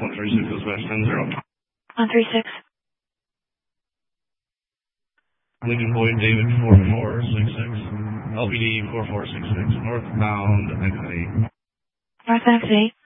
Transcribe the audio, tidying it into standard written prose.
136 dispatch 10-0. 136. Lincoln Boyd David 4466. LPD 4466. Northbound exit 8. North exit 8.